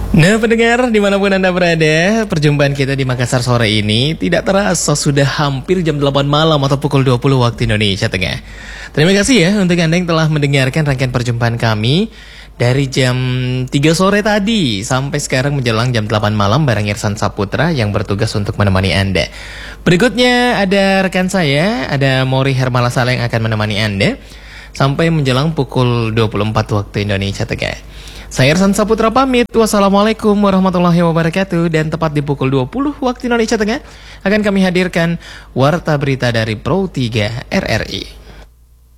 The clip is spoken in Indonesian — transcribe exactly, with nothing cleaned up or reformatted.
Nah pendengar dimanapun Anda berada, perjumpaan kita di Makassar sore ini tidak terasa sudah hampir jam delapan malam atau pukul dua puluh waktu Indonesia Tengah. Terima kasih ya untuk Anda yang telah mendengarkan rangkaian perjumpaan kami dari jam tiga sore tadi sampai sekarang menjelang jam delapan malam bareng Irsan Saputra yang bertugas untuk menemani Anda. Berikutnya ada rekan saya, ada Mori Hermalasala yang akan menemani Anda sampai menjelang pukul dua puluh empat waktu Indonesia Tengah. Saya Irsan Saputra pamit. Wassalamualaikum warahmatullahi wabarakatuh. Dan tepat di pukul dua puluh waktu Indonesia Tengah akan kami hadirkan Warta Berita dari Pro tiga R R I.